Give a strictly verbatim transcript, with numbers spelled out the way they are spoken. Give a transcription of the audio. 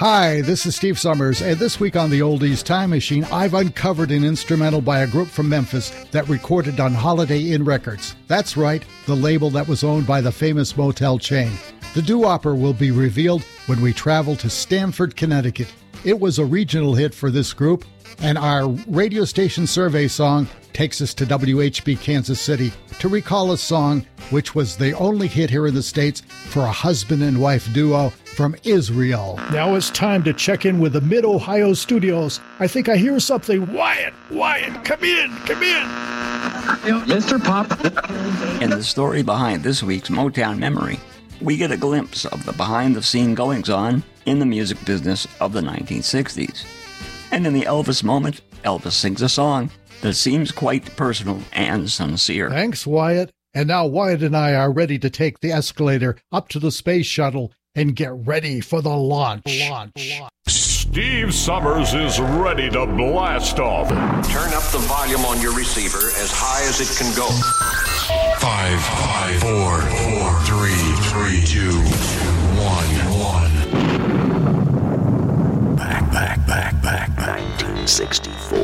Hi, this is Steve Summers, and this week on the Oldies Time Machine, I've uncovered an instrumental by a group from Memphis that recorded on Holiday Inn Records. That's right, the label that was owned by the famous motel chain. The doo-wopper will be revealed when we travel to Stamford, Connecticut. It was a regional hit for this group, and our radio station survey song takes us to W H B Kansas City to recall a song which was the only hit here in the States for a husband and wife duo from Israel. Now it's time to check in with the Mid-Ohio studios. I think I hear something. Wyatt, Wyatt, come in, come in. Mister Pop. In the story behind this week's Motown Memory, we get a glimpse of the behind-the-scene goings-on in the music business of the nineteen sixties. And in the Elvis moment, Elvis sings a song that seems quite personal and sincere. Thanks, Wyatt. And now Wyatt and I are ready to take the escalator up to the space shuttle and get ready for the launch. Launch. Steve Summers is ready to blast off. Turn up the volume on your receiver as high as it can go. Five, five, four, four, three, three, two, one, one.